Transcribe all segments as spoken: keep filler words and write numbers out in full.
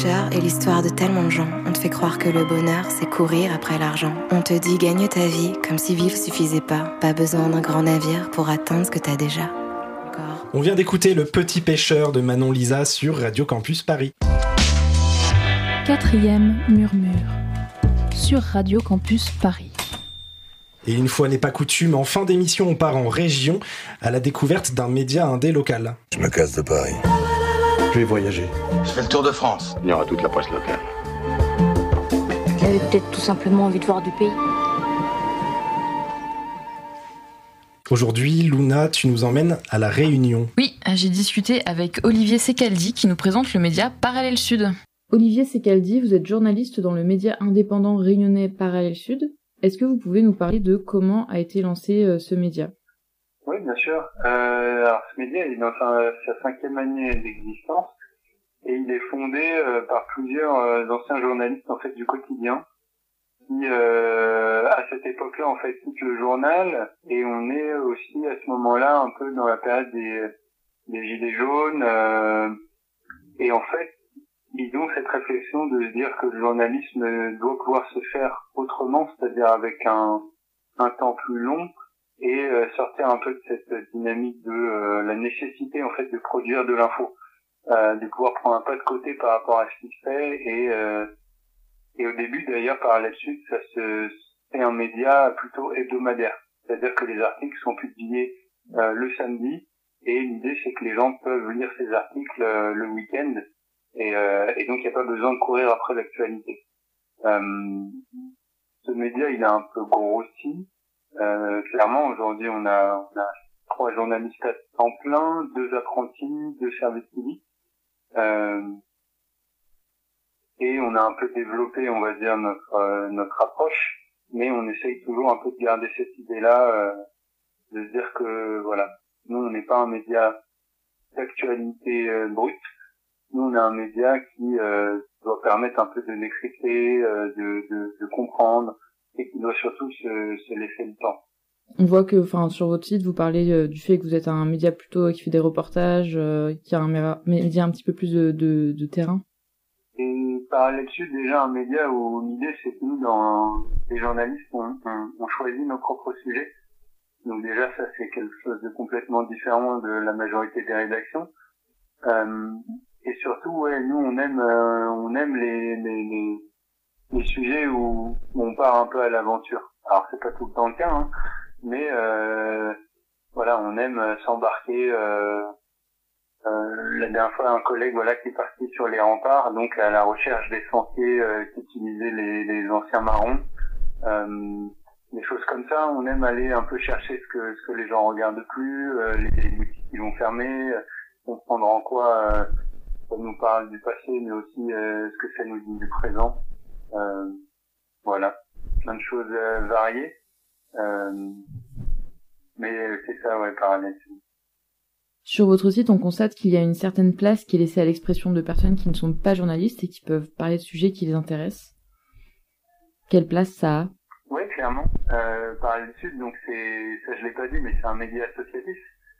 Et l'histoire de tellement de gens. On te fait croire que le bonheur, c'est courir après l'argent. On te dit gagne ta vie, comme si vivre suffisait pas. Pas besoin d'un grand navire pour atteindre ce que t'as déjà. Encore. On vient d'écouter Le Petit Pêcheur de Manon Lisa sur Radio Campus Paris. Quatrième murmure sur Radio Campus Paris. Et une fois n'est pas coutume, en fin d'émission, on part en région à la découverte d'un média indé local. Je me casse de Paris. Je vais voyager. Je fais le tour de France. Il y aura toute la presse locale. Elle avait peut-être tout simplement envie de voir du pays. Aujourd'hui, Luna, tu nous emmènes à La Réunion. Oui, j'ai discuté avec Olivier Secaldi qui nous présente le média Parallèle Sud. Olivier Secaldi, vous êtes journaliste dans le média indépendant réunionnais Parallèle Sud. Est-ce que vous pouvez nous parler de comment a été lancé euh, ce média ? Oui, bien sûr. Euh, alors, ce média, il est dans sa, sa cinquième année d'existence et il est fondé euh, par plusieurs euh, anciens journalistes en fait du quotidien qui, euh, à cette époque-là, en fait, quittent le journal et on est aussi à ce moment-là un peu dans la période des, des gilets jaunes euh, et en fait, ils ont cette réflexion de se dire que le journalisme doit pouvoir se faire autrement, c'est-à-dire avec un, un temps plus long. Et euh, sortir un peu de cette dynamique de euh, la nécessité en fait de produire de l'info, euh, de pouvoir prendre un pas de côté par rapport à ce qui se fait et euh, et au début d'ailleurs par là-dessus ça se c'est un média plutôt hebdomadaire, c'est-à-dire que les articles sont publiés euh, le samedi et l'idée c'est que les gens peuvent lire ces articles euh, le week-end et euh, et donc il n'y a pas besoin de courir après l'actualité. Euh, ce média il a un peu grossi. Euh, clairement, aujourd'hui, on a, on a trois journalistes à temps plein, deux apprentis, deux services civiques, euh, et on a un peu développé, on va dire, notre euh, notre approche, mais on essaye toujours un peu de garder cette idée-là, euh, de se dire que voilà, nous, on n'est pas un média d'actualité euh, brute, nous, on a un média qui euh, doit permettre un peu de décrypter, euh, de, de, de comprendre. Et qui doit surtout se, se laisser le temps. On voit que, enfin, sur votre site, vous parlez euh, du fait que vous êtes un média plutôt qui fait des reportages, euh, qui a un média, média un petit peu plus de, de, de terrain. Et par là-dessus, déjà un média où l'idée c'est que nous, dans les journalistes, on, on, on choisit nos propres sujets. Donc déjà, ça c'est quelque chose de complètement différent de la majorité des rédactions. Euh, et surtout, ouais, nous on aime, euh, on aime les, les, les les sujets où, où on part un peu à l'aventure. Alors c'est pas tout le temps le cas, hein, mais euh, voilà, on aime s'embarquer. Euh, euh, la dernière fois, un collègue voilà qui est parti sur les remparts, donc à la recherche des sentiers euh, qu'utilisaient les, les anciens marrons. Euh, des choses comme ça, on aime aller un peu chercher ce que ce que les gens regardent plus, euh, les, les boutiques qui vont fermer, euh, comprendre en quoi euh, ça nous parle du passé, mais aussi euh, ce que ça nous dit du présent. Euh, voilà, plein de choses euh, variées, euh, mais c'est ça, ouais, parallèle. Sur votre site, on constate qu'il y a une certaine place qui est laissée à l'expression de personnes qui ne sont pas journalistes et qui peuvent parler de sujets qui les intéressent. Quelle place ça a ? Oui, clairement. Euh, Parallèle Sud, donc c'est, ça je l'ai pas dit, mais c'est un média associatif.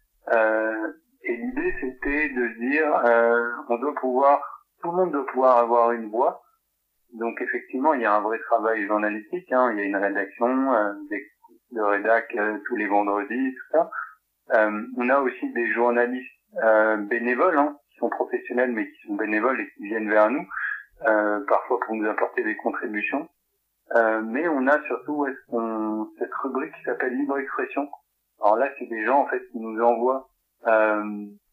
Euh, et l'idée c'était de dire, euh, on doit pouvoir, tout le monde doit pouvoir avoir une voix. Donc effectivement, il y a un vrai travail journalistique, hein. Il y a une rédaction, euh, des, de rédac euh, tous les vendredis, tout ça. Euh, on a aussi des journalistes euh, bénévoles, hein, qui sont professionnels mais qui sont bénévoles et qui viennent vers nous, euh, parfois pour nous apporter des contributions. Euh, mais on a surtout est-ce qu'on, cette rubrique qui s'appelle Libre Expression. Alors là, c'est des gens en fait qui nous envoient euh,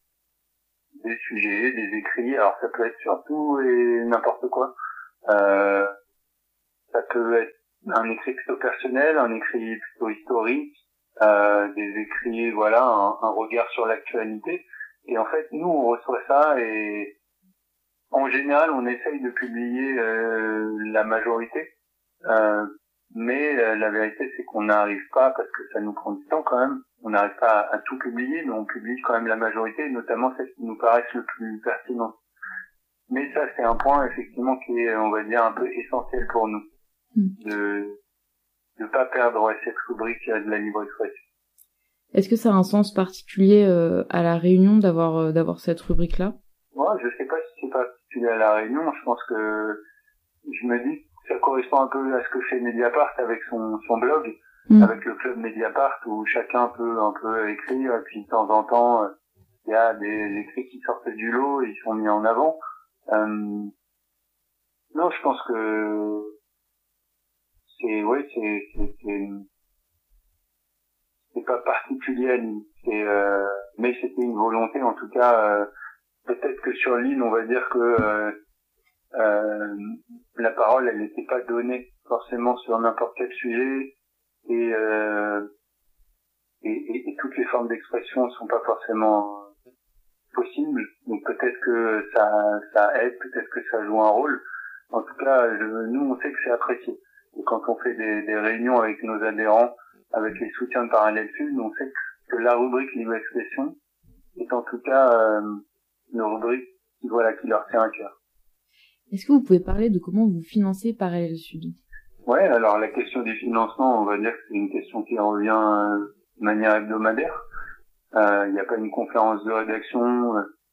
des sujets, des écrits. Alors ça peut être surtout et n'importe quoi. Euh, ça peut être un écrit plutôt personnel, un écrit plutôt historique, euh, des écrits, voilà, un, un regard sur l'actualité. Et en fait, nous, on reçoit ça et en général, on essaye de publier euh, la majorité. Euh, mais euh, la vérité, c'est qu'on n'arrive pas, parce que ça nous prend du temps quand même, on n'arrive pas à, à tout publier, mais on publie quand même la majorité, notamment celles qui nous paraissent le plus pertinentes. Mais ça, c'est un point, effectivement, qui est, on va dire, un peu essentiel pour nous. Mmh. De ne pas perdre cette rubrique de la libre expression. Est-ce que ça a un sens particulier euh, à La Réunion d'avoir euh, d'avoir cette rubrique-là ? Moi, je sais pas si c'est postulé à La Réunion, je pense que je me dis que ça correspond un peu à ce que fait Mediapart avec son, son blog, mmh. avec le club Mediapart où chacun peut un peu écrire et puis de temps en temps il y a des écrits qui sortent du lot et ils sont mis en avant. Euh, non, je pense que c'est ouais c'est c'est c'est, c'est pas particulier à Lille, c'est euh, mais c'était une volonté en tout cas. Euh, peut-être que sur Lille, on va dire que euh, euh, la parole elle n'était pas donnée forcément sur n'importe quel sujet et, euh, et, et, et toutes les formes d'expression ne sont pas forcément possibles, donc peut-être que ça ça aide, peut-être que ça joue un rôle. En tout cas, je, nous on sait que c'est apprécié. Et quand on fait des, des réunions avec nos adhérents, avec les soutiens de Parallèle Sud, on sait que la rubrique libre expression est en tout cas euh, une rubrique qui, voilà, qui leur tient à cœur. Est-ce que vous pouvez parler de comment vous financez Parallèle Sud ? Ouais, alors la question du financement, on va dire que c'est une question qui revient euh, de manière hebdomadaire. Il euh, n'y a pas une conférence de rédaction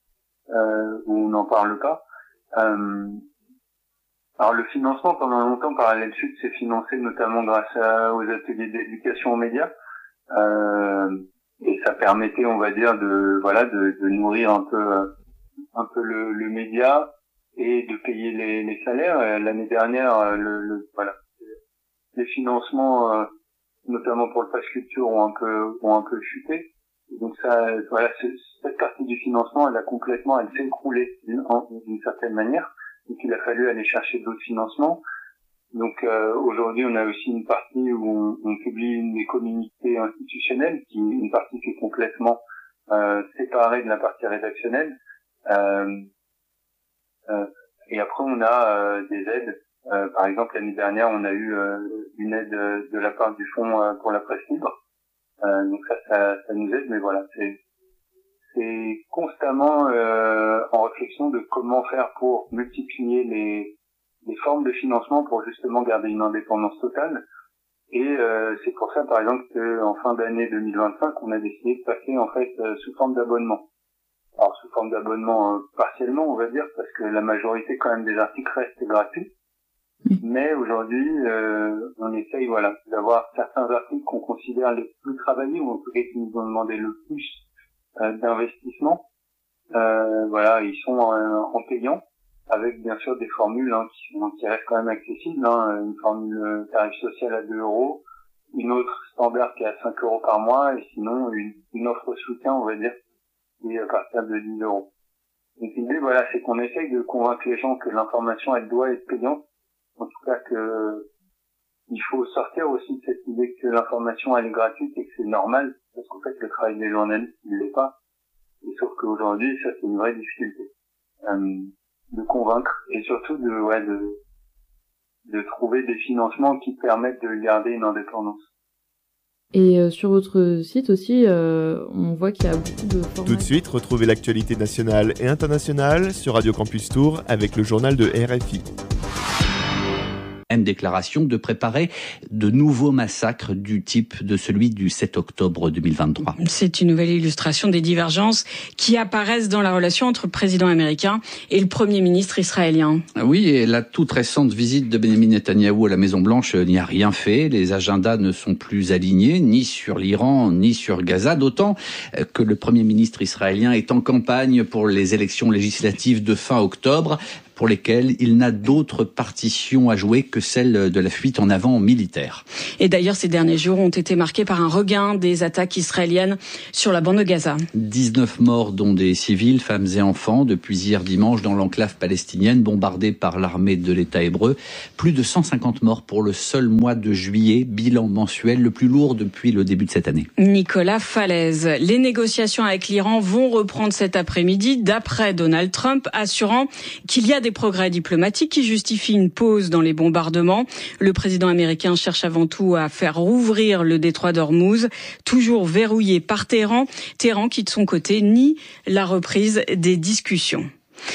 euh, où on n'en parle pas. Euh, alors le financement, pendant longtemps, Parallèle Sud s'est financé notamment grâce à, aux ateliers d'éducation aux médias. Euh, et ça permettait, on va dire, de voilà, de, de nourrir un peu, un peu le, le média et de payer les, les salaires. L'année dernière, le, le voilà, les financements, euh, notamment pour le pass culture, ont un peu, ont un peu chuté. Donc ça, voilà, cette partie du financement, elle a complètement, elle s'est écroulée d'une, d'une certaine manière. Donc il a fallu aller chercher d'autres financements. Donc euh, aujourd'hui, on a aussi une partie où on, on publie une des communiqués institutionnels, qui une partie qui est complètement euh, séparée de la partie rédactionnelle. Euh, euh, et après, on a euh, des aides. Euh, par exemple, l'année dernière, on a eu euh, une aide de la part du Fonds euh, pour la presse libre. Euh, donc ça, ça, ça nous aide, mais voilà, c'est, c'est constamment euh, en réflexion de comment faire pour multiplier les, les formes de financement pour justement garder une indépendance totale. Et euh, c'est pour ça, par exemple, qu'en fin d'année deux mille vingt-cinq, on a décidé de passer en fait euh, sous forme d'abonnement. Alors sous forme d'abonnement euh, partiellement, on va dire, parce que la majorité quand même des articles restent gratuits. Mais aujourd'hui, euh, on essaye, voilà, d'avoir certains articles qu'on considère les plus travaillés, ou en tout cas qui nous ont demandé le plus euh, d'investissement. Euh, voilà, ils sont en, en payant, avec bien sûr des formules hein, qui, qui restent quand même accessibles. Hein, une formule tarif social à deux euros, une autre standard qui est à cinq euros par mois, et sinon une, une offre soutien, on va dire, qui est à partir de dix euros. Donc l'idée, voilà, c'est qu'on essaye de convaincre les gens que l'information, elle doit être payante. En tout cas que il faut sortir aussi de cette idée que l'information elle est gratuite et que c'est normal, parce qu'en fait le travail des journalistes il l'est pas. Et sauf qu'aujourd'hui ça c'est une vraie difficulté euh, de convaincre et surtout de ouais de de trouver des financements qui permettent de garder une indépendance. Et euh, sur votre site aussi, euh, on voit qu'il y a beaucoup de formats. Tout de suite, retrouvez l'actualité nationale et internationale sur Radio Campus Tours avec le journal de R F I. Même déclaration de préparer de nouveaux massacres du type de celui du sept octobre deux mille vingt-trois. C'est une nouvelle illustration des divergences qui apparaissent dans la relation entre le président américain et le premier ministre israélien. Oui, et la toute récente visite de Benjamin Netanyahou à la Maison-Blanche n'y a rien fait. Les agendas ne sont plus alignés, ni sur l'Iran, ni sur Gaza, d'autant que le premier ministre israélien est en campagne pour les élections législatives de fin octobre, pour lesquels il n'a d'autre partition à jouer que celle de la fuite en avant militaire. Et d'ailleurs, ces derniers jours ont été marqués par un regain des attaques israéliennes sur la bande de Gaza. dix-neuf morts, dont des civils, femmes et enfants, depuis hier dimanche dans l'enclave palestinienne, bombardée par l'armée de l'État hébreu. Plus de cent cinquante morts pour le seul mois de juillet, bilan mensuel le plus lourd depuis le début de cette année. Nicolas Falaise. Les négociations avec l'Iran vont reprendre cet après-midi, d'après Donald Trump, assurant qu'il y a des progrès diplomatiques qui justifient une pause dans les bombardements. Le président américain cherche avant tout à faire rouvrir le détroit d'Ormuz, toujours verrouillé par Téhéran. Téhéran qui, de son côté, nie la reprise des discussions.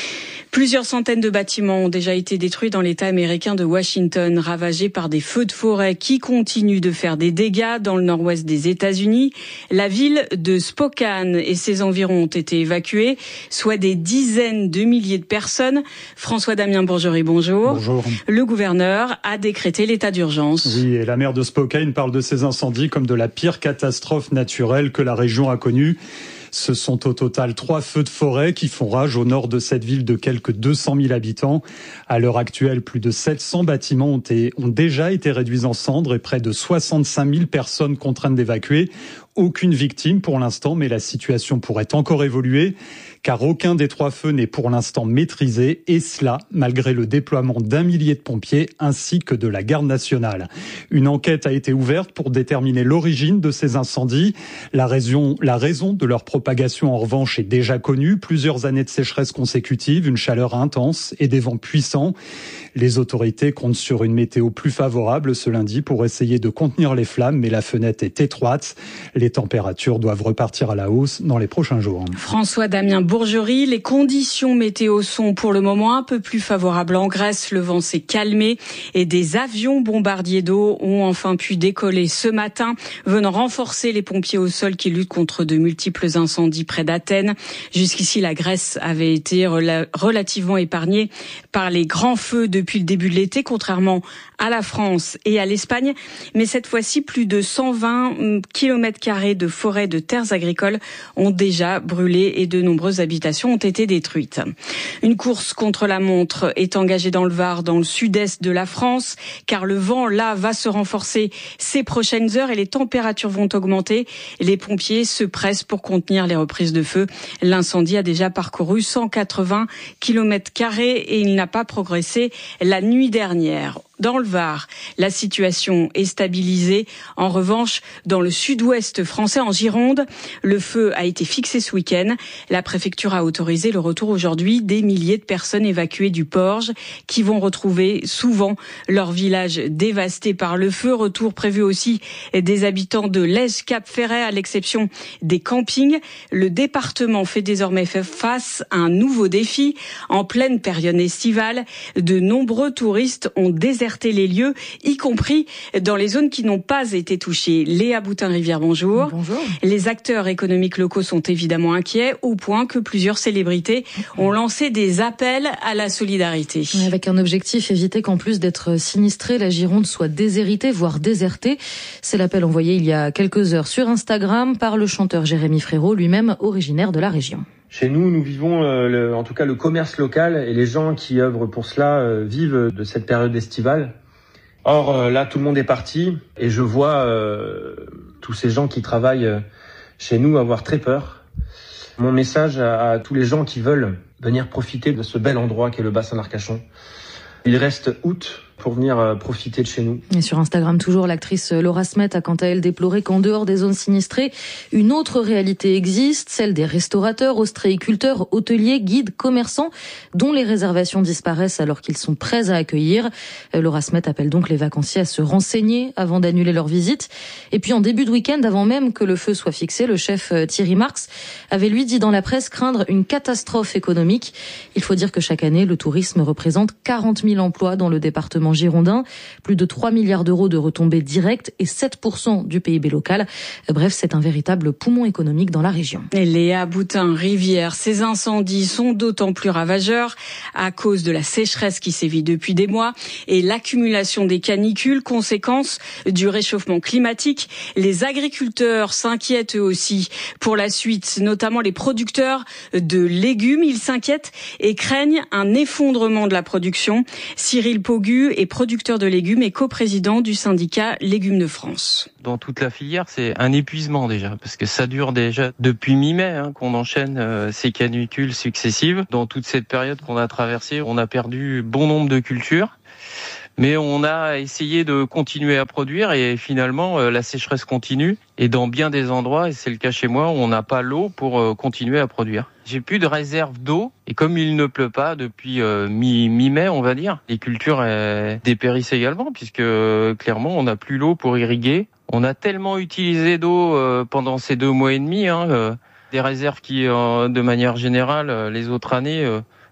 Plusieurs centaines de bâtiments ont déjà été détruits dans l'État américain de Washington, ravagés par des feux de forêt qui continuent de faire des dégâts dans le nord-ouest des États-Unis. La ville de Spokane et ses environs ont été évacués, soit des dizaines de milliers de personnes. François-Damien Bourgerie, bonjour. Bonjour. Le gouverneur a décrété l'état d'urgence. Oui, et la maire de Spokane parle de ces incendies comme de la pire catastrophe naturelle que la région a connue. Ce sont au total trois feux de forêt qui font rage au nord de cette ville de quelques deux cent mille habitants. À l'heure actuelle, plus de sept cents bâtiments ont, été, ont déjà été réduits en cendres et près de soixante-cinq mille personnes contraintes d'évacuer. Aucune victime pour l'instant, mais la situation pourrait encore évoluer, car aucun des trois feux n'est pour l'instant maîtrisé, et cela malgré le déploiement d'un millier de pompiers ainsi que de la garde nationale. Une enquête a été ouverte pour déterminer l'origine de ces incendies. La raison, la raison de leur propagation, en revanche, est déjà connue. Plusieurs années de sécheresse consécutive, une chaleur intense et des vents puissants. Les autorités comptent sur une météo plus favorable ce lundi pour essayer de contenir les flammes, mais la fenêtre est étroite. Les températures doivent repartir à la hausse dans les prochains jours. François-Damien Bourgerie, les conditions météo sont pour le moment un peu plus favorables en Grèce. Le vent s'est calmé et des avions bombardiers d'eau ont enfin pu décoller ce matin, venant renforcer les pompiers au sol qui luttent contre de multiples incendies près d'Athènes. Jusqu'ici, la Grèce avait été rela- relativement épargnée par les grands feux depuis le début de l'été, contrairement à la France et à l'Espagne. Mais cette fois-ci, plus de cent vingt kilomètres carrés de forêts de terres agricoles ont déjà brûlé et de nombreuses habitations ont été détruites. Une course contre la montre est engagée dans le Var, dans le sud-est de la France, car le vent, là, va se renforcer ces prochaines heures et les températures vont augmenter. Les pompiers se pressent pour contenir les reprises de feu. L'incendie a déjà parcouru cent quatre-vingts kilomètres carrés et il n'a pas progressé la nuit dernière. Dans le Var, la situation est stabilisée. En revanche, dans le sud-ouest français, en Gironde, le feu a été fixé ce week-end. La préfecture a autorisé le retour aujourd'hui des milliers de personnes évacuées du Porge qui vont retrouver souvent leur village dévasté par le feu. Retour prévu aussi des habitants de Lège-Cap-Ferret, à l'exception des campings. Le département fait désormais face à un nouveau défi. En pleine période estivale, de nombreux touristes ont déserté les lieux, y compris dans les zones qui n'ont pas été touchées. Léa Boutin-Rivière, bonjour. Bonjour. Les acteurs économiques locaux sont évidemment inquiets, au point que plusieurs célébrités ont lancé des appels à la solidarité. Avec un objectif, éviter qu'en plus d'être sinistrée, la Gironde soit déshéritée, voire désertée. C'est l'appel envoyé il y a quelques heures sur Instagram par le chanteur Jérémy Frérot, lui-même originaire de la région. Chez nous, nous vivons euh, le, en tout cas le commerce local et les gens qui œuvrent pour cela euh, vivent de cette période estivale. Or euh, là, tout le monde est parti et je vois euh, tous ces gens qui travaillent euh, chez nous avoir très peur. Mon message à, à tous les gens qui veulent venir profiter de ce bel endroit qu'est le bassin d'Arcachon. Il reste août pour venir profiter de chez nous. Et sur Instagram, toujours, l'actrice Laura Smet a quant à elle déploré qu'en dehors des zones sinistrées, une autre réalité existe, celle des restaurateurs, ostréiculteurs, hôteliers, guides, commerçants, dont les réservations disparaissent alors qu'ils sont prêts à accueillir. Laura Smet appelle donc les vacanciers à se renseigner avant d'annuler leur visite. Et puis en début de week-end, avant même que le feu soit fixé, le chef Thierry Marx avait lui dit dans la presse craindre une catastrophe économique. Il faut dire que chaque année, le tourisme représente quarante mille emplois dans le département girondin, plus de trois milliards d'euros de retombées directes et sept pour cent du P I B local. Bref, c'est un véritable poumon économique dans la région. Et Léa Boutin-Rivière, ces incendies sont d'autant plus ravageurs à cause de la sécheresse qui sévit depuis des mois et l'accumulation des canicules, conséquence du réchauffement climatique. Les agriculteurs s'inquiètent eux aussi pour la suite, notamment les producteurs de légumes. Ils s'inquiètent et craignent un effondrement de la production. Cyril Pogu est producteur de légumes et coprésident du syndicat Légumes de France. Dans toute la filière, c'est un épuisement déjà, parce que ça dure déjà depuis mi-mai hein, qu'on enchaîne euh, ces canicules successives. Dans toute cette période qu'on a traversée, on a perdu bon nombre de cultures. Mais on a essayé de continuer à produire et finalement euh, la sécheresse continue. Et dans bien des endroits, et c'est le cas chez moi, on n'a pas l'eau pour euh, continuer à produire. J'ai plus de réserve d'eau et comme il ne pleut pas depuis euh, mi- mi-mai, on va dire, les cultures euh, dépérissent également puisque euh, clairement on n'a plus l'eau pour irriguer. On a tellement utilisé d'eau euh, pendant ces deux mois et demi, hein, euh, des réserves qui, euh, de manière générale, euh, les autres années... Euh,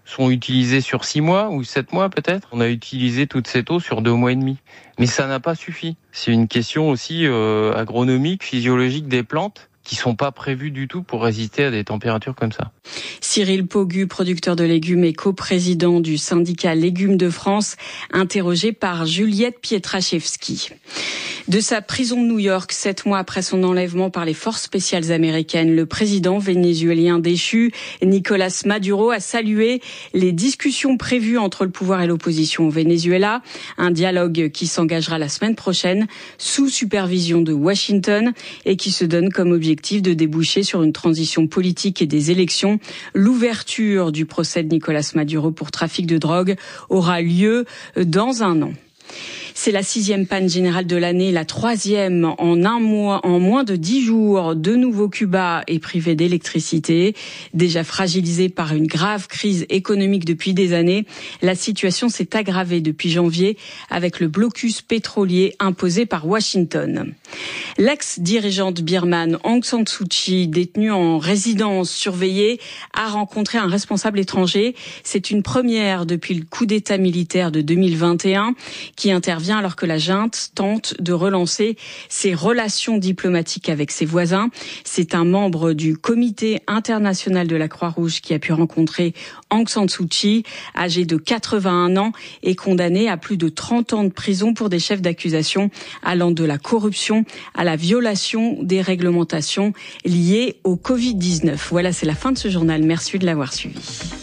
sont utilisées sur six mois ou sept mois peut-être. On a utilisé toute cette eau sur deux mois et demi. Mais ça n'a pas suffi. C'est une question aussi euh, agronomique, physiologique des plantes qui sont pas prévues du tout pour résister à des températures comme ça. Cyril Pogu, producteur de légumes et coprésident du syndicat Légumes de France, interrogé par Juliette Pietraszewski. De sa prison de New York, sept mois après son enlèvement par les forces spéciales américaines, le président vénézuélien déchu, Nicolás Maduro, a salué les discussions prévues entre le pouvoir et l'opposition au Venezuela, un dialogue qui s'engagera la semaine prochaine sous supervision de Washington et qui se donne comme objectif de déboucher sur une transition politique et des élections. L'ouverture du procès de Nicolás Maduro pour trafic de drogue aura lieu dans un an. C'est la sixième panne générale de l'année, la troisième en un mois, en moins de dix jours. De nouveau, Cuba est privé d'électricité. Déjà fragilisé par une grave crise économique depuis des années, la situation s'est aggravée depuis janvier avec le blocus pétrolier imposé par Washington. L'ex-dirigeante birmane Aung San Suu Kyi, détenue en résidence surveillée, a rencontré un responsable étranger. C'est une première depuis le coup d'État militaire de deux mille vingt et un qui intervient alors que la junte tente de relancer ses relations diplomatiques avec ses voisins. C'est un membre du comité international de la Croix-Rouge qui a pu rencontrer Aung San Suu Kyi, âgé de quatre-vingt-un ans et condamné à plus de trente ans de prison pour des chefs d'accusation allant de la corruption à la violation des réglementations liées au covid dix-neuf. Voilà, c'est la fin de ce journal. Merci de l'avoir suivi.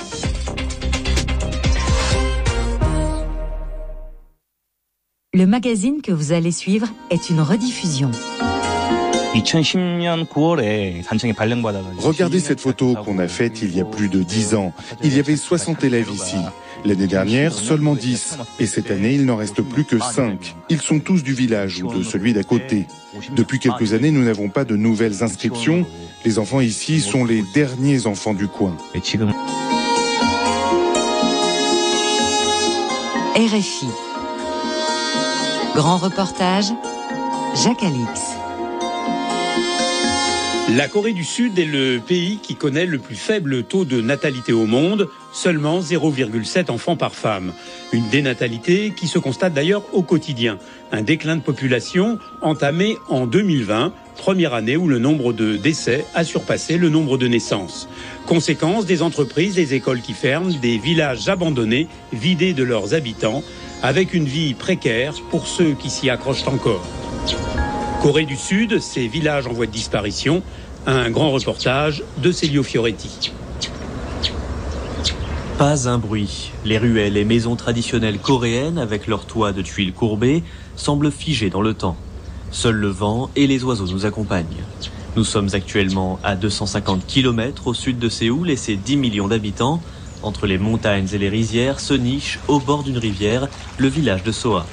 Le magazine que vous allez suivre est une rediffusion. Regardez cette photo qu'on a faite il y a plus de dix ans. Il y avait soixante élèves ici. L'année dernière, seulement dix. Et cette année, il n'en reste plus que cinq. Ils sont tous du village ou de celui d'à côté. Depuis quelques années, nous n'avons pas de nouvelles inscriptions. Les enfants ici sont les derniers enfants du coin. R F I. Grand reportage, Jacques Alix. La Corée du Sud est le pays qui connaît le plus faible taux de natalité au monde, seulement zéro virgule sept enfants par femme. Une dénatalité qui se constate d'ailleurs au quotidien. Un déclin de population entamé en deux mille vingt, première année où le nombre de décès a surpassé le nombre de naissances. Conséquence, des entreprises, des écoles qui ferment, des villages abandonnés, vidés de leurs habitants, avec une vie précaire pour ceux qui s'y accrochent encore. Corée du Sud, ces villages en voie de disparition, un grand reportage de Célio Fioretti. Pas un bruit. Les ruelles et maisons traditionnelles coréennes, avec leurs toits de tuiles courbées, semblent figées dans le temps. Seul le vent et les oiseaux nous accompagnent. Nous sommes actuellement à deux cent cinquante kilomètres au sud de Séoul et ses dix millions d'habitants. Entre les montagnes et les rizières se niche, au bord d'une rivière, le village de Soa.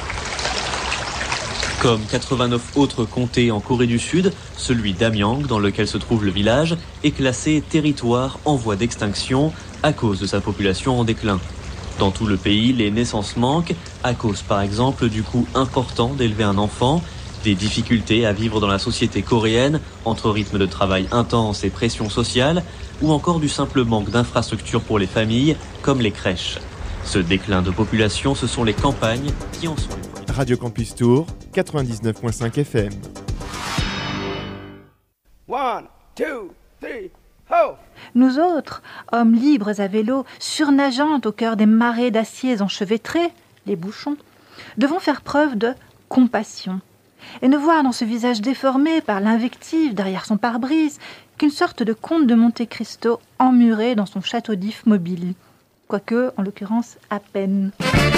Comme quatre-vingt-neuf autres comtés en Corée du Sud, celui d'Amyang, dans lequel se trouve le village, est classé territoire en voie d'extinction à cause de sa population en déclin. Dans tout le pays, les naissances manquent, à cause par exemple du coût important d'élever un enfant, des difficultés à vivre dans la société coréenne, entre rythme de travail intense et pression sociale, ou encore du simple manque d'infrastructures pour les familles, comme les crèches. Ce déclin de population, ce sont les campagnes qui en sont les premières. Radio Campus Tour, quatre-vingt-dix-neuf virgule cinq F M. One, two, three, ho! Nous autres, hommes libres à vélo, surnageant au cœur des marées d'aciers enchevêtrés, les bouchons, devons faire preuve de compassion et ne voir dans ce visage déformé par l'invective derrière son pare-brise qu'une sorte de comte de Monte Cristo emmuré dans son château d'if mobile. Quoique, en l'occurrence, à peine.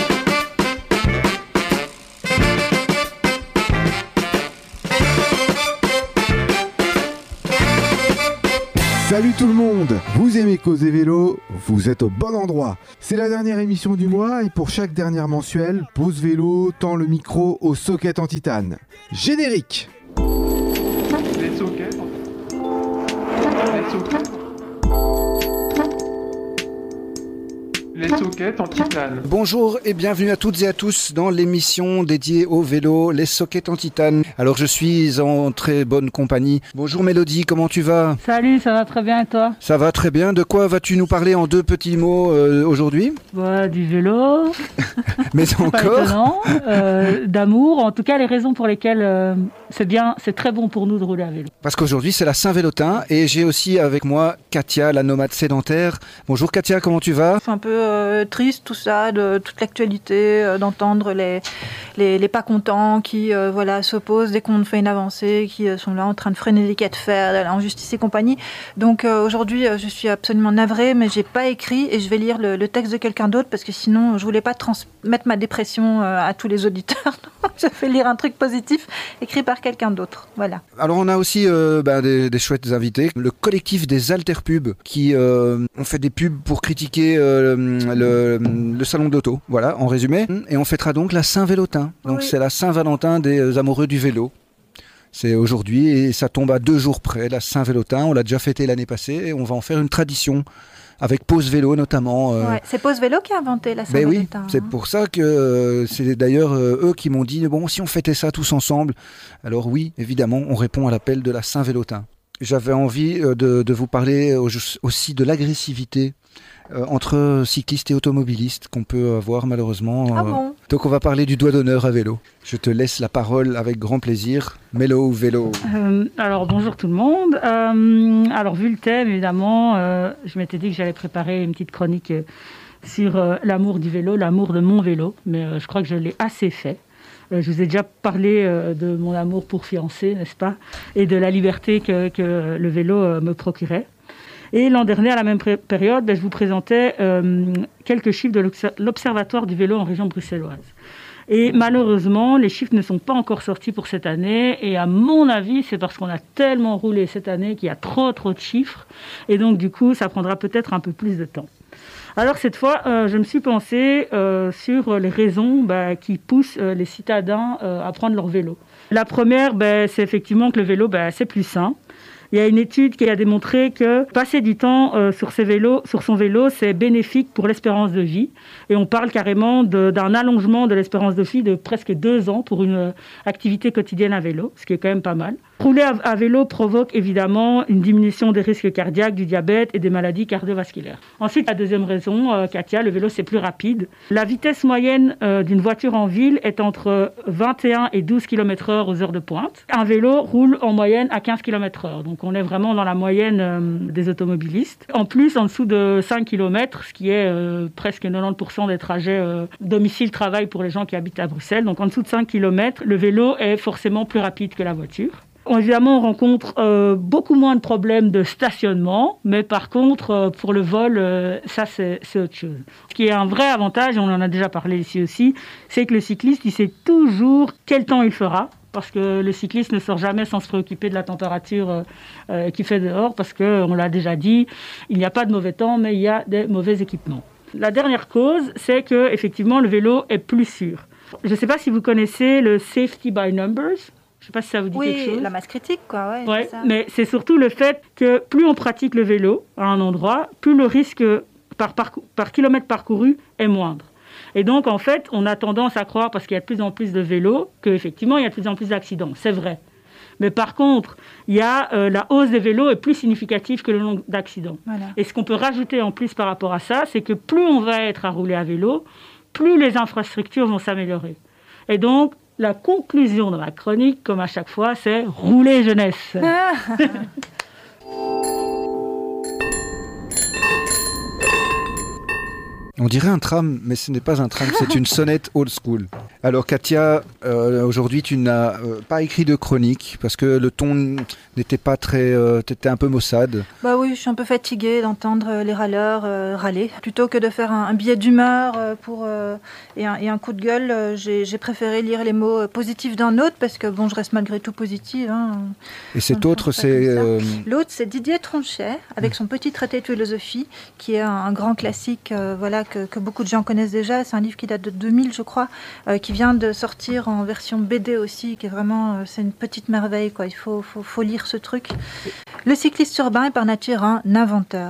Salut tout le monde! Vous aimez causer vélo? Vous êtes au bon endroit. C'est la dernière émission du mois et pour chaque dernière mensuelle, Pause Vélo tend le micro au socket en titane. Générique! Les sockets. Les sockets. les sockets en titane. Bonjour et bienvenue à toutes et à tous dans l'émission dédiée au vélo, les sockets en titane. Alors je suis en très bonne compagnie. Bonjour Mélodie, comment tu vas ? Salut, ça va très bien et toi ? Ça va très bien. De quoi vas-tu nous parler en deux petits mots euh, aujourd'hui ? Bah, du vélo. Mais encore Pas étonnant. Euh, d'amour, en tout cas les raisons pour lesquelles euh, c'est bien, c'est très bon pour nous de rouler à vélo. Parce qu'aujourd'hui c'est la Saint-Vélotin et j'ai aussi avec moi Katia, la nomade sédentaire. Bonjour Katia, comment tu vas ? C'est un peu euh, triste tout ça, de toute l'actualité, euh, d'entendre les, les, les pas contents qui euh, voilà, s'opposent dès qu'on fait une avancée, qui euh, sont là en train de freiner des quais de fer, d'aller en justice et compagnie. Donc euh, aujourd'hui euh, je suis absolument navrée, mais j'ai pas écrit et je vais lire le, le texte de quelqu'un d'autre parce que sinon je voulais pas transmettre ma dépression euh, à tous les auditeurs. Je vais lire un truc positif écrit par quelqu'un d'autre. Voilà. Alors on a aussi euh, bah, des, des chouettes invités. Le collectif des Alterpubs qui euh, ont fait des pubs pour critiquer euh, le, le salon d'auto. Voilà, en résumé. Et on fêtera donc la Saint-Vélotin. Donc oui. C'est la Saint-Valentin des amoureux du vélo. C'est aujourd'hui et ça tombe à deux jours près, la Saint-Vélotin. On l'a déjà fêté l'année passée et on va en faire une tradition. Avec Pause Vélo notamment. Euh... Ouais, c'est Pause Vélo qui a inventé la Saint-Valentin. Ben oui, c'est pour ça que euh, c'est d'ailleurs euh, eux qui m'ont dit, bon, si on fêtait ça tous ensemble. Alors oui, évidemment, on répond à l'appel de la Saint-Vélotin. J'avais envie euh, de, de vous parler aussi de l'agressivité euh, entre cyclistes et automobilistes qu'on peut avoir malheureusement. Euh... Ah bon ? Donc on va parler du doigt d'honneur à vélo. Je te laisse la parole avec grand plaisir. Mélo ou vélo ? euh, Alors bonjour tout le monde. Euh, alors vu le thème évidemment, euh, je m'étais dit que j'allais préparer une petite chronique sur euh, l'amour du vélo, l'amour de mon vélo. Mais euh, je crois que je l'ai assez fait. Euh, je vous ai déjà parlé euh, de mon amour pour fiancé, n'est-ce pas ? Et de la liberté que, que le vélo euh, me procurait. Et l'an dernier, à la même pré- période, ben, je vous présentais euh, quelques chiffres de l'Observatoire du vélo en région bruxelloise. Et malheureusement, les chiffres ne sont pas encore sortis pour cette année. Et à mon avis, c'est parce qu'on a tellement roulé cette année qu'il y a trop, trop de chiffres. Et donc, du coup, ça prendra peut-être un peu plus de temps. Alors, cette fois, euh, je me suis pensée euh, sur les raisons bah, qui poussent euh, les citadins euh, à prendre leur vélo. La première, bah, c'est effectivement que le vélo, bah, c'est plus sain. Il y a une étude qui a démontré que passer du temps euh, sur, ses vélos, sur son vélo, c'est bénéfique pour l'espérance de vie. Et on parle carrément de, d'un allongement de l'espérance de vie de presque deux ans pour une euh, activité quotidienne à vélo, ce qui est quand même pas mal. Rouler à, à vélo provoque évidemment une diminution des risques cardiaques, du diabète et des maladies cardiovasculaires. Ensuite, la deuxième raison, euh, Katia, le vélo c'est plus rapide. La vitesse moyenne euh, d'une voiture en ville est entre vingt et un et douze kilomètres heure aux heures de pointe. Un vélo roule en moyenne à quinze kilomètres heure. Donc on est vraiment dans la moyenne euh, des automobilistes. En plus, en dessous de cinq kilomètres, ce qui est euh, presque quatre-vingt-dix pour cent des trajets euh, domicile-travail pour les gens qui habitent à Bruxelles. Donc en dessous de cinq kilomètres, le vélo est forcément plus rapide que la voiture. Évidemment, on rencontre euh, beaucoup moins de problèmes de stationnement, mais par contre, euh, pour le vol, euh, ça, c'est, c'est autre chose. Ce qui est un vrai avantage, et on en a déjà parlé ici aussi, c'est que le cycliste, il sait toujours quel temps il fera, parce que le cycliste ne sort jamais sans se préoccuper de la température euh, euh, qu'il fait dehors, parce qu'on l'a déjà dit, il n'y a pas de mauvais temps, mais il y a des mauvais équipements. La dernière cause, c'est que effectivement, le vélo est plus sûr. Je ne sais pas si vous connaissez le safety by numbers. Je ne sais pas si ça vous dit oui, quelque chose. Oui, la masse critique, quoi. Ouais, ouais, c'est ça. Mais c'est surtout le fait que plus on pratique le vélo à un endroit, plus le risque par, par, par kilomètre parcouru est moindre. Et donc, en fait, on a tendance à croire, parce qu'il y a de plus en plus de vélos, qu'effectivement, il y a de plus en plus d'accidents. C'est vrai. Mais par contre, il y a, euh, la hausse des vélos est plus significative que le nombre d'accidents. Voilà. Et ce qu'on peut rajouter en plus par rapport à ça, c'est que plus on va être à rouler à vélo, plus les infrastructures vont s'améliorer. Et donc, la conclusion de ma chronique, comme à chaque fois, c'est « rouler jeunesse ». On dirait un tram, mais ce n'est pas un tram, c'est une sonnette old school. Alors Katia, euh, aujourd'hui tu n'as euh, pas écrit de chronique parce que le ton n'était pas très... Euh, t'étais un peu maussade. Bah oui, je suis un peu fatiguée d'entendre les râleurs euh, râler. Plutôt que de faire un, un billet d'humeur euh, pour, euh, et, un, et un coup de gueule, euh, j'ai, j'ai préféré lire les mots positifs d'un autre parce que bon, je reste malgré tout positive. Hein. Et cet autre, c'est... Euh... L'autre, c'est Didier Tronchet avec son petit traité de philosophie qui est un, un grand classique euh, voilà, que, que beaucoup de gens connaissent déjà. C'est un livre qui date de deux mille, je crois, euh, qui vient de sortir en version B D aussi, qui est vraiment, euh, c'est une petite merveille, quoi. Il faut, faut, faut lire ce truc. Le cycliste urbain est par nature un inventeur.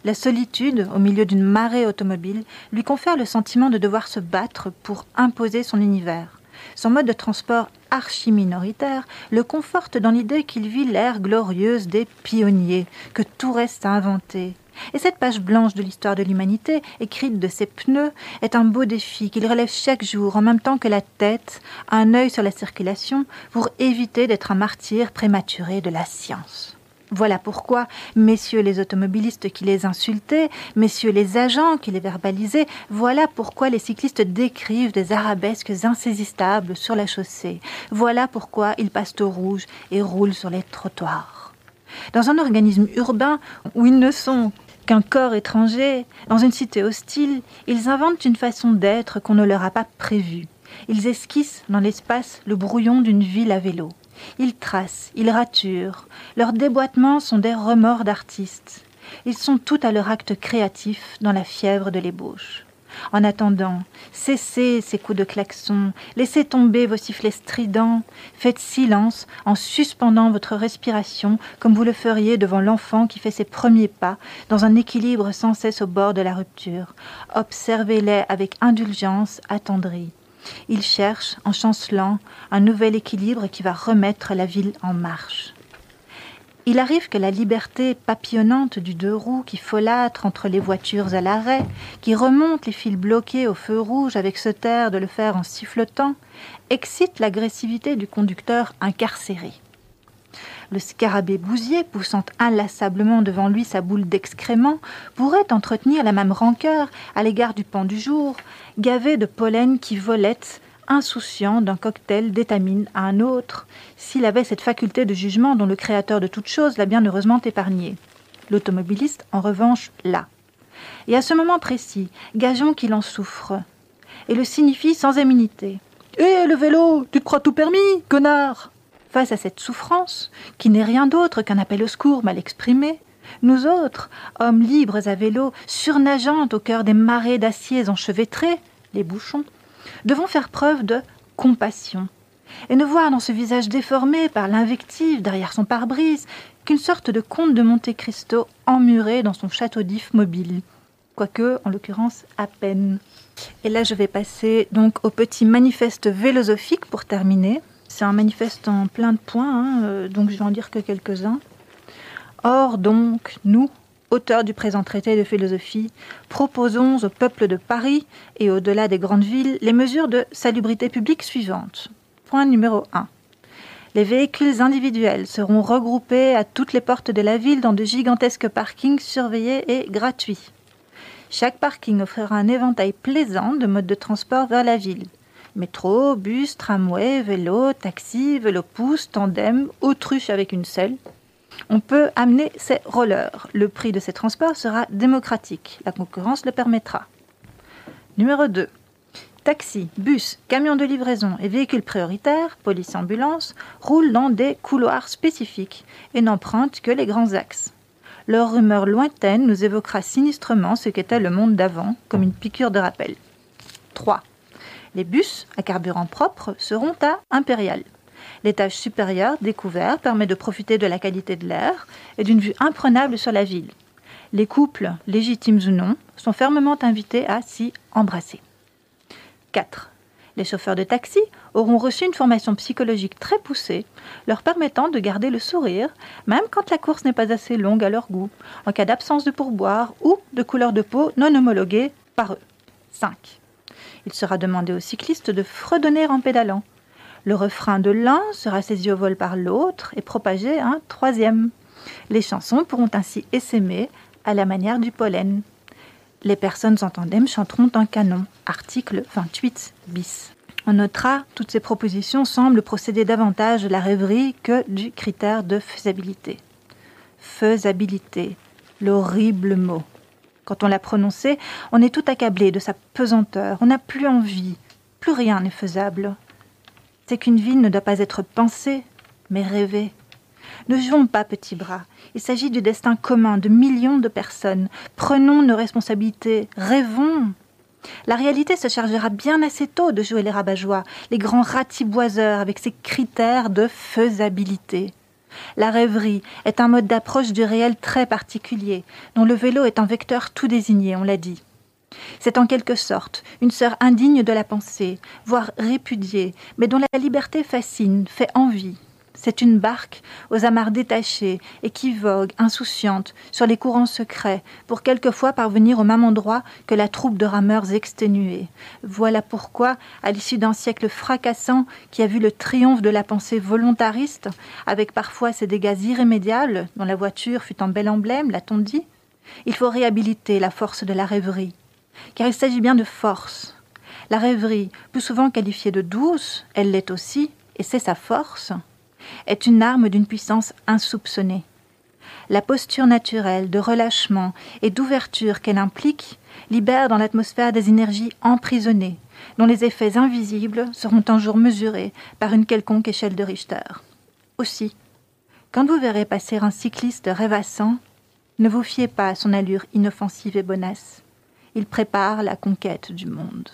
La solitude, au milieu d'une marée automobile, lui confère le sentiment de devoir se battre pour imposer son univers. Son mode de transport archi-minoritaire le conforte dans l'idée qu'il vit l'ère glorieuse des pionniers, que tout reste à inventer. Et cette page blanche de l'histoire de l'humanité, écrite de ses pneus, est un beau défi qu'il relève chaque jour, en même temps que la tête, un œil sur la circulation, pour éviter d'être un martyr prématuré de la science. Voilà pourquoi, messieurs les automobilistes qui les insultaient, messieurs les agents qui les verbalisaient, voilà pourquoi les cyclistes décrivent des arabesques insaisissables sur la chaussée. Voilà pourquoi ils passent au rouge et roulent sur les trottoirs. Dans un organisme urbain où ils ne sont qu'un corps étranger, dans une cité hostile, ils inventent une façon d'être qu'on ne leur a pas prévue. Ils esquissent dans l'espace le brouillon d'une ville à vélo. Ils tracent, ils raturent. Leurs déboîtements sont des remords d'artistes. Ils sont tout à leur acte créatif dans la fièvre de l'ébauche. En attendant, cessez ces coups de klaxon, laissez tomber vos sifflets stridents, faites silence en suspendant votre respiration comme vous le feriez devant l'enfant qui fait ses premiers pas dans un équilibre sans cesse au bord de la rupture. Observez-les avec indulgence attendrie. Ils cherchent, en chancelant, un nouvel équilibre qui va remettre la ville en marche. Il arrive que la liberté papillonnante du deux roues qui folâtre entre les voitures à l'arrêt, qui remonte les fils bloqués au feu rouge avec ce air de le faire en sifflotant, excite l'agressivité du conducteur incarcéré. Le scarabée bousier, poussant inlassablement devant lui sa boule d'excréments, pourrait entretenir la même rancœur à l'égard du pan du jour, gavé de pollen qui volette, insouciant d'un cocktail d'étamine à un autre, s'il avait cette faculté de jugement dont le créateur de toute chose l'a bien heureusement épargné. L'automobiliste, en revanche, l'a. Et à ce moment précis, gageons qu'il en souffre, et le signifie sans éminité. « Hé, le vélo, tu te crois tout permis, connard !» Face à cette souffrance, qui n'est rien d'autre qu'un appel au secours mal exprimé, nous autres, hommes libres à vélo, surnageant au cœur des marées d'aciers enchevêtrés, les bouchons, devons faire preuve de compassion et ne voir dans ce visage déformé par l'invective derrière son pare-brise qu'une sorte de comte de Monte Cristo emmuré dans son château d'if mobile, quoique, en l'occurrence, à peine. Et là, je vais passer donc au petit manifeste philosophique pour terminer. C'est un manifeste en plein de points, hein, euh, donc je vais en dire que quelques-uns. Or, donc, nous, auteurs du présent traité de philosophie, proposons au peuple de Paris et au-delà des grandes villes les mesures de salubrité publique suivantes. Point numéro un. Les véhicules individuels seront regroupés à toutes les portes de la ville dans de gigantesques parkings surveillés et gratuits. Chaque parking offrira un éventail plaisant de modes de transport vers la ville. Métro, bus, tramway, vélo, taxi, vélo-pouce, tandem, autruche avec une selle. On peut amener ses rollers. Le prix de ces transports sera démocratique. La concurrence le permettra. Numéro deux. Taxis, bus, camions de livraison et véhicules prioritaires, police, ambulance, roulent dans des couloirs spécifiques et n'empruntent que les grands axes. Leur rumeur lointaine nous évoquera sinistrement ce qu'était le monde d'avant, comme une piqûre de rappel. trois. Les bus à carburant propre seront à Impérial. L'étage supérieur, découvert, permet de profiter de la qualité de l'air et d'une vue imprenable sur la ville. Les couples, légitimes ou non, sont fermement invités à s'y embrasser. quatre. Les chauffeurs de taxi auront reçu une formation psychologique très poussée, leur permettant de garder le sourire, même quand la course n'est pas assez longue à leur goût, en cas d'absence de pourboire ou de couleur de peau non homologuée par eux. cinq. Il sera demandé aux cyclistes de fredonner en pédalant. Le refrain de l'un sera saisi au vol par l'autre et propagé à un troisième. Les chansons pourront ainsi essaimer à la manière du pollen. Les personnes en tandem chanteront un canon. Article vingt-huit bis. On notera, toutes ces propositions semblent procéder davantage de la rêverie que du critère de faisabilité. Faisabilité, l'horrible mot. Quand on l'a prononcé, on est tout accablé de sa pesanteur, on n'a plus envie, plus rien n'est faisable. C'est qu'une ville ne doit pas être pensée, mais rêvée. Ne jouons pas petits bras, il s'agit du destin commun de millions de personnes. Prenons nos responsabilités, rêvons. La réalité se chargera bien assez tôt de jouer les rabat-joie, les grands ratiboiseurs avec ses critères de faisabilité. La rêverie est un mode d'approche du réel très particulier, dont le vélo est un vecteur tout désigné, on l'a dit. C'est en quelque sorte une sœur indigne de la pensée, voire répudiée, mais dont la liberté fascine, fait envie. C'est une barque aux amarres détachées et qui vogue, insouciante, sur les courants secrets, pour quelquefois parvenir au même endroit que la troupe de rameurs exténués. Voilà pourquoi, à l'issue d'un siècle fracassant qui a vu le triomphe de la pensée volontariste, avec parfois ses dégâts irrémédiables, dont la voiture fut un bel emblème, l'a-t-on dit, il faut réhabiliter la force de la rêverie. Car il s'agit bien de force. La rêverie, plus souvent qualifiée de douce, elle l'est aussi, et c'est sa force, est une arme d'une puissance insoupçonnée. La posture naturelle de relâchement et d'ouverture qu'elle implique libère dans l'atmosphère des énergies emprisonnées, dont les effets invisibles seront un jour mesurés par une quelconque échelle de Richter. Aussi, quand vous verrez passer un cycliste rêvassant, ne vous fiez pas à son allure inoffensive et bonasse. Il prépare la conquête du monde.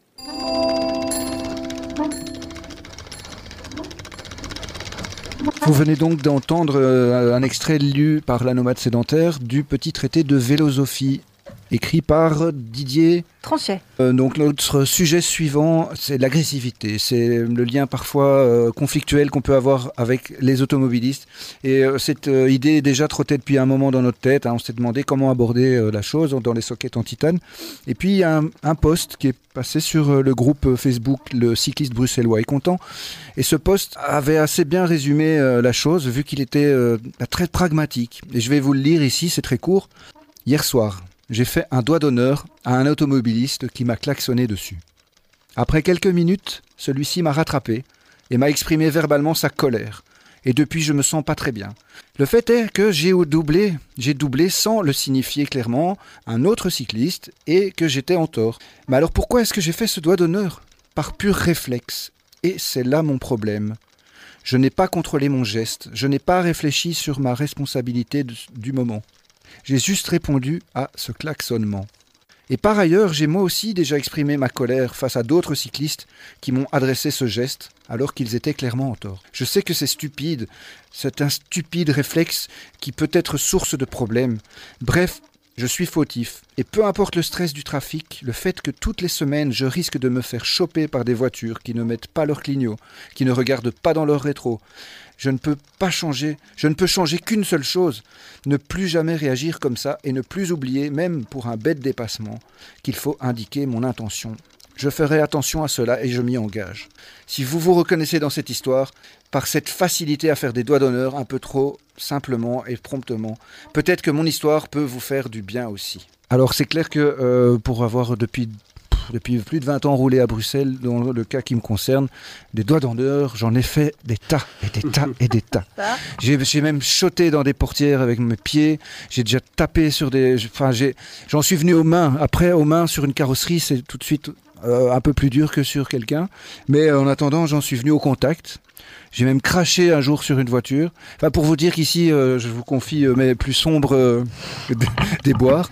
Vous venez donc d'entendre euh, un extrait lu par la nomade sédentaire du petit traité de vélosophie, écrit par Didier Tronchet. Euh, donc notre sujet suivant, c'est l'agressivité. C'est le lien parfois euh, conflictuel qu'on peut avoir avec les automobilistes. Et euh, cette euh, idée déjà trottait depuis un moment dans notre tête. Hein. On s'est demandé comment aborder euh, la chose dans les sockets en titane. Et puis il y a un, un post qui est passé sur euh, le groupe Facebook, le cycliste bruxellois est content. Et ce post avait assez bien résumé euh, la chose, vu qu'il était euh, très pragmatique. Et je vais vous le lire ici, c'est très court. Hier soir, j'ai fait un doigt d'honneur à un automobiliste qui m'a klaxonné dessus. Après quelques minutes, celui-ci m'a rattrapé et m'a exprimé verbalement sa colère. Et depuis, je me sens pas très bien. Le fait est que j'ai doublé, j'ai doublé sans le signifier clairement un autre cycliste et que j'étais en tort. Mais alors pourquoi est-ce que j'ai fait ce doigt d'honneur ? Par pur réflexe. Et c'est là mon problème. Je n'ai pas contrôlé mon geste, je n'ai pas réfléchi sur ma responsabilité de, du moment. J'ai juste répondu à ce klaxonnement. Et par ailleurs, j'ai moi aussi déjà exprimé ma colère face à d'autres cyclistes qui m'ont adressé ce geste alors qu'ils étaient clairement en tort. Je sais que c'est stupide, c'est un stupide réflexe qui peut être source de problèmes. Bref, je suis fautif. Et peu importe le stress du trafic, le fait que toutes les semaines je risque de me faire choper par des voitures qui ne mettent pas leur clignot, qui ne regardent pas dans leur rétro, je ne peux pas changer, je ne peux changer qu'une seule chose, ne plus jamais réagir comme ça et ne plus oublier, même pour un bête dépassement, qu'il faut indiquer mon intention. Je ferai attention à cela et je m'y engage. Si vous vous reconnaissez dans cette histoire, par cette facilité à faire des doigts d'honneur un peu trop simplement et promptement, peut-être que mon histoire peut vous faire du bien aussi. Alors c'est clair que euh, pour avoir depuis... Depuis plus de vingt ans roulé à Bruxelles, dans le cas qui me concerne, des doigts d'honneur, j'en ai fait des tas et des tas et des tas. J'ai, j'ai même sauté dans des portières avec mes pieds, j'ai déjà tapé sur des... Enfin, j'ai, j'en suis venu aux mains. Après, aux mains sur une carrosserie, c'est tout de suite euh, un peu plus dur que sur quelqu'un. Mais en attendant, j'en suis venu au contact. J'ai même craché un jour sur une voiture. Enfin, pour vous dire qu'ici, euh, je vous confie euh, mes plus sombres euh, déboires.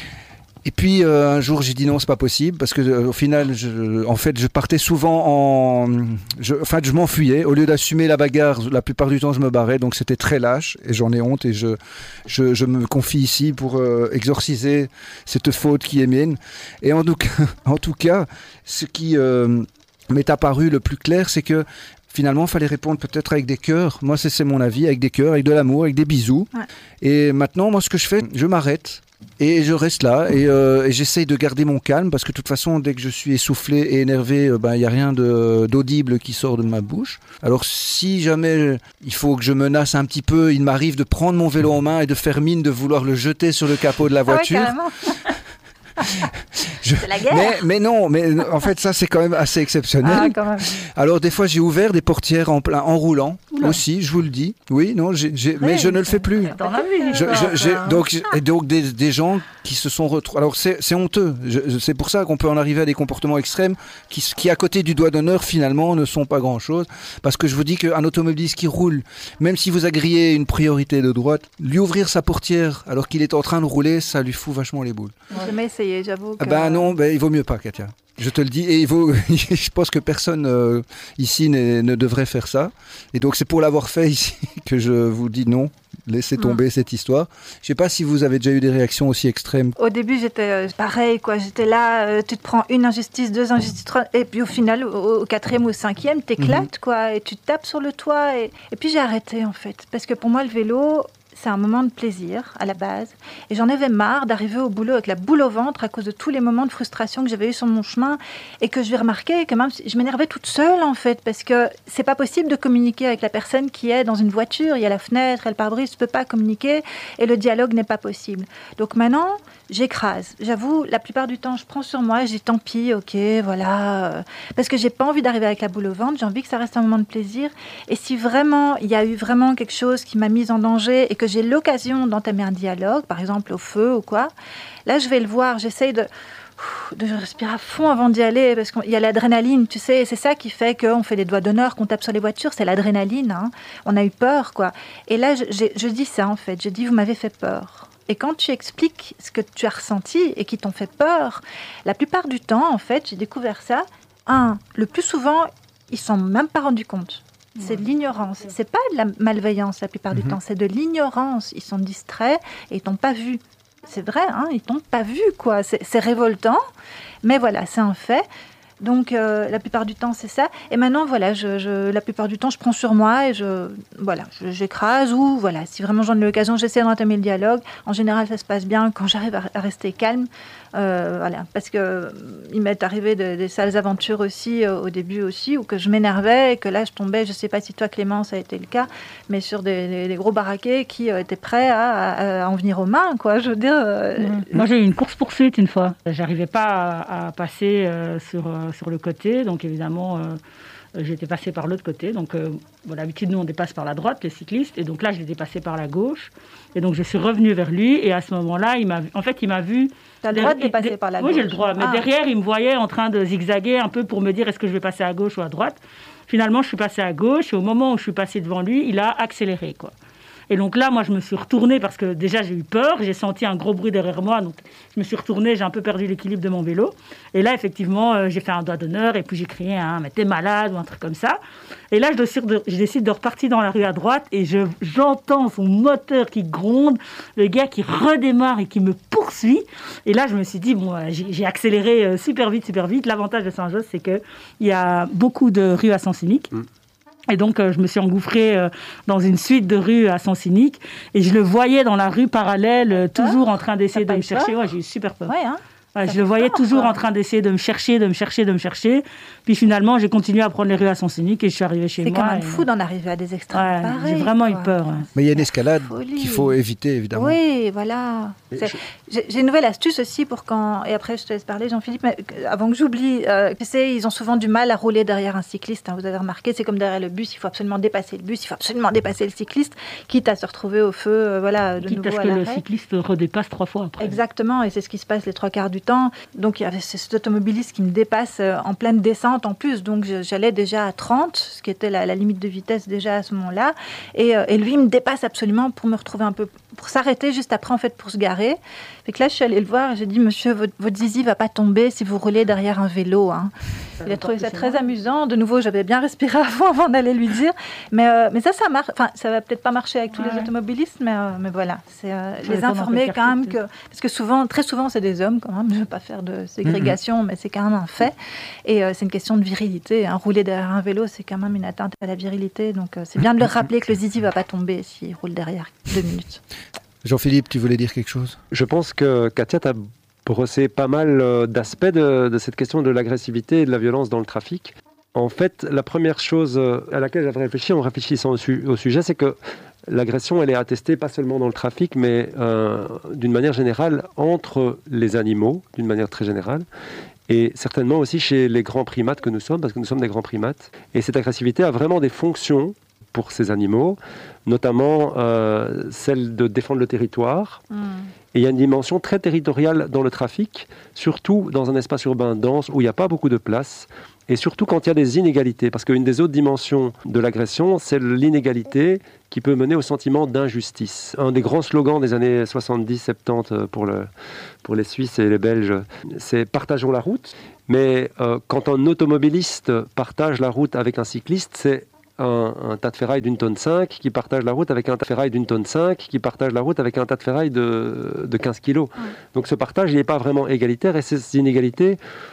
Et puis euh, un jour j'ai dit non, c'est pas possible parce que euh, au final, je, en fait, je partais souvent en, je, enfin, je m'enfuyais au lieu d'assumer la bagarre. La plupart du temps, je me barrais, donc c'était très lâche et j'en ai honte et je, je, je me confie ici pour euh, exorciser cette faute qui est mienne. Et en tout cas, en tout cas, ce qui euh, m'est apparu le plus clair, c'est que finalement, il fallait répondre peut-être avec des cœurs. Moi, c'est, c'est mon avis, avec des cœurs, avec de l'amour, avec des bisous. Ouais. Et maintenant, moi, ce que je fais, je m'arrête. Et je reste là et, euh, et j'essaye de garder mon calme parce que de toute façon, dès que je suis essoufflé et énervé, euh, ben, il n'y a rien de, d'audible qui sort de ma bouche. Alors si jamais il faut que je menace un petit peu, il m'arrive de prendre mon vélo en main et de faire mine de vouloir le jeter sur le capot de la voiture. Ah ouais, Je... C'est la guerre. Mais, mais non, mais en fait ça c'est quand même assez exceptionnel. Ah, quand même. Alors des fois j'ai ouvert des portières en plein, en roulant Oula. Aussi, je vous le dis. Oui, non, j'ai, j'ai... Ouais, mais je ne le fais plus. Dans la vie, je, je, j'ai... Donc, et donc des, des gens qui se sont retrouvés. Alors c'est, c'est honteux. Je, c'est pour ça qu'on peut en arriver à des comportements extrêmes qui, qui à côté du doigt d'honneur finalement ne sont pas grand chose. Parce que je vous dis qu'un automobiliste qui roule, même si vous agriez une priorité de droite, lui ouvrir sa portière alors qu'il est en train de rouler, ça lui fout vachement les boules. J'ai jamais essayé. essayer, j'avoue. Que... Ah ben non, ben, il vaut mieux pas, Katia. Je te le dis, et il vaut, je pense que personne euh, ici ne devrait faire ça. Et donc c'est pour l'avoir fait ici que je vous dis non, laissez tomber mmh. cette histoire. Je ne sais pas si vous avez déjà eu des réactions aussi extrêmes. Au début, j'étais euh, pareil, quoi. J'étais là, euh, tu te prends une injustice, deux injustices, trois, et puis au final, au, au quatrième ou au cinquième, t'éclates, mmh. quoi, et tu te tapes sur le toit. Et, et puis j'ai arrêté, en fait, parce que pour moi, le vélo... c'est un moment de plaisir, à la base. Et j'en avais marre d'arriver au boulot avec la boule au ventre à cause de tous les moments de frustration que j'avais eu sur mon chemin et que je vais remarquer que même je m'énervais toute seule, en fait, parce que c'est pas possible de communiquer avec la personne qui est dans une voiture. Il y a la fenêtre, il y a le pare-brise, tu peux pas communiquer et le dialogue n'est pas possible. Donc maintenant, j'écrase. J'avoue, la plupart du temps, je prends sur moi, je dis tant pis, ok, voilà. Parce que j'ai pas envie d'arriver avec la boule au ventre, j'ai envie que ça reste un moment de plaisir. Et si vraiment, il y a eu vraiment quelque chose qui m'a mise en danger et que j'ai l'occasion d'entamer un dialogue, par exemple au feu ou quoi, là je vais le voir, j'essaye de, de respirer à fond avant d'y aller, parce qu'il y a l'adrénaline, tu sais, et c'est ça qui fait qu'on fait des doigts d'honneur, qu'on tape sur les voitures, c'est l'adrénaline, hein. On a eu peur, quoi. Et là, je, je, je dis ça, en fait, je dis, vous m'avez fait peur. Et quand tu expliques ce que tu as ressenti et qui t'ont fait peur, la plupart du temps, en fait, j'ai découvert ça, un, le plus souvent, ils ne s'en sont même pas rendus compte. C'est de l'ignorance. C'est pas de la malveillance la plupart mmh. du temps, c'est de l'ignorance. Ils sont distraits et ils t'ont pas vu. C'est vrai, hein, ils t'ont pas vu, quoi. C'est, c'est révoltant, mais voilà, c'est un fait. Donc euh, la plupart du temps c'est ça. Et maintenant voilà, je, je, la plupart du temps je prends sur moi et je voilà, je, j'écrase ou voilà, si vraiment j'en ai l'occasion, j'essaie d'entamer le dialogue. En général ça se passe bien quand j'arrive à, à rester calme. Euh, voilà, parce que euh, il m'est arrivé de, des sales aventures aussi euh, au début aussi, où que je m'énervais et que là je tombais, je sais pas si toi Clément ça a été le cas, mais sur des, des, des gros baraquets qui euh, étaient prêts à, à, à en venir aux mains, quoi. Je veux dire. Euh, mmh. Moi j'ai eu une course poursuite une fois. J'arrivais pas à, à passer euh, sur euh, sur le côté, donc évidemment. Euh, J'étais passée par l'autre côté, donc euh, bon, d'habitude nous on dépasse par la droite, les cyclistes, et donc là je l'ai dépassé par la gauche, et donc je suis revenue vers lui, et à ce moment-là, il m'a, en fait il m'a vu... Tu as le droit de dépasser de... par la oui, gauche. Oui j'ai le droit, mais ah. derrière il me voyait en train de zigzaguer un peu pour me dire est-ce que je vais passer à gauche ou à droite. Finalement je suis passée à gauche, et au moment où je suis passée devant lui, il a accéléré, quoi. Et donc là, moi, je me suis retournée parce que déjà, j'ai eu peur. J'ai senti un gros bruit derrière moi. Donc, je me suis retournée. J'ai un peu perdu l'équilibre de mon vélo. Et là, effectivement, euh, j'ai fait un doigt d'honneur. Et puis, j'ai crié, hein, mais t'es malade ou un truc comme ça. Et là, je décide de, je décide de repartir dans la rue à droite. Et je, j'entends son moteur qui gronde. Le gars qui redémarre et qui me poursuit. Et là, je me suis dit, bon, j'ai, j'ai accéléré super vite, super vite. L'avantage de Saint-Josse, c'est qu'il y a beaucoup de rues à sens unique. Mmh. Et donc, euh, je me suis engouffrée euh, dans une suite de rues à sens unique. Et je le voyais dans la rue parallèle, euh, toujours en train d'essayer de me chercher. Ouais, j'ai eu super peur. Ouais, hein. Ouais, je le voyais peur, toujours quoi. En train d'essayer de me chercher, de me chercher, de me chercher. Puis finalement, j'ai continué à prendre les rues à sens unique et je suis arrivée chez c'est moi. C'est quand même et... fou d'en arriver à des extrêmes ouais, pareils. J'ai vraiment quoi. eu peur. Ouais. Mais il y a une escalade qu'il faut éviter, évidemment. Oui, voilà. Je... J'ai, j'ai une nouvelle astuce aussi pour quand... Et après, je te laisse parler, Jean-Philippe. Mais avant que j'oublie, euh, tu sais, ils ont souvent du mal à rouler derrière un cycliste. Hein, vous avez remarqué, c'est comme derrière le bus. Il faut absolument dépasser le bus. Il faut absolument dépasser le cycliste, quitte à se retrouver au feu, euh, voilà, de quitte nouveau à ce que le cycliste redépasse trois fois après. Exactement. Et c'est ce qui se passe les trois quarts du temps. Donc, il y avait cet automobiliste qui me dépasse en pleine descente en plus, donc j'allais déjà à trente, ce qui était la, la limite de vitesse déjà à ce moment-là, et, et lui il me dépasse absolument pour me retrouver un peu, pour s'arrêter juste après en fait pour se garer. Fait que là je suis allée le voir et j'ai dit monsieur, votre, votre zizi va pas tomber si vous roulez derrière un vélo, hein. Il a trouvé ça très amusant. De nouveau j'avais bien respiré avant avant d'aller lui dire, mais, euh, mais ça ça marche, enfin ça va peut-être pas marcher avec tous ouais. les automobilistes, mais, euh, mais voilà, c'est euh, les informer quand même que, parce que souvent, très souvent c'est des hommes quand même, je veux pas faire de ségrégation, mm-hmm. mais c'est quand même un fait. Et euh, c'est une question de virilité. Hein. Rouler derrière un vélo, c'est quand même une atteinte à la virilité. Donc euh, c'est bien de le rappeler que le zizi ne va pas tomber s'il roule derrière deux minutes. Jean-Philippe, tu voulais dire quelque chose ? Je pense que Katia t'a brossé pas mal d'aspects de, de cette question de l'agressivité et de la violence dans le trafic. En fait, la première chose à laquelle j'avais réfléchi en réfléchissant au, su- au sujet, c'est que l'agression, elle est attestée pas seulement dans le trafic, mais euh, d'une manière générale entre les animaux, d'une manière très générale, et certainement aussi chez les grands primates que nous sommes, parce que nous sommes des grands primates. Et cette agressivité a vraiment des fonctions pour ces animaux, notamment euh, celle de défendre le territoire. Mmh. Et il y a une dimension très territoriale dans le trafic, surtout dans un espace urbain dense où il n'y a pas beaucoup de place. et surtout quand il y a des inégalités. Parce qu'une des autres dimensions de l'agression, c'est l'inégalité qui peut mener au sentiment d'injustice. Un des grands slogans des années soixante-dix soixante-dix pour, le, pour les Suisses et les Belges, c'est « partageons la route ». Mais euh, quand un automobiliste partage la route avec un cycliste, c'est un, un tas de ferraille d'une tonne cinq qui partage la route avec un tas de ferraille d'une tonne cinq qui partage la route avec un tas de ferraille de, de quinze kilos. Ouais. Donc ce partage, il n'est pas vraiment égalitaire et ces inégalités